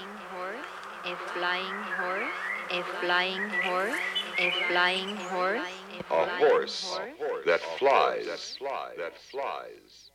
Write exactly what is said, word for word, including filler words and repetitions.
horse, a flying horse, a flying horse, a flying horse, A horse that flies, that flies.